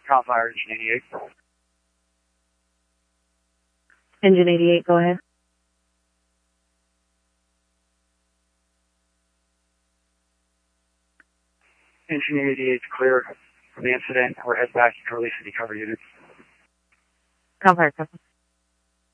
Cal Fire, Engine 88. Engine 88, go ahead. Engine 88 clear from the incident. We're head back to Curly City cover units. Cal Fire,